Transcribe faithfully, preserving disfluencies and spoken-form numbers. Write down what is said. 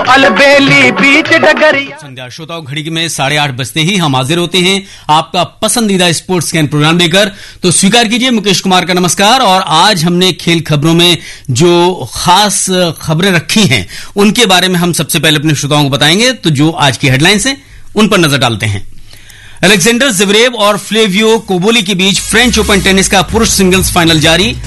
अलबेली बीच डगरिया। संध्या श्रोताओं, घड़ी में साढ़े आठ बजते ही हम हाजिर होते हैं आपका पसंदीदा स्पोर्ट्स स्कैन प्रोग्राम लेकर। तो स्वीकार कीजिए मुकेश कुमार का नमस्कार। और आज हमने खेल खबरों में जो खास खबरें रखी हैं उनके बारे में हम सबसे पहले अपने श्रोताओं को बताएंगे। तो जो आज की हेडलाइंस हैं उन पर नजर डालते हैं। अलेक्जेंडर ज़वेरेव और फ्लेवियो कोबोली के बीच फ्रेंच ओपन टेनिस का पुरुष सिंगल्स फाइनल जारी।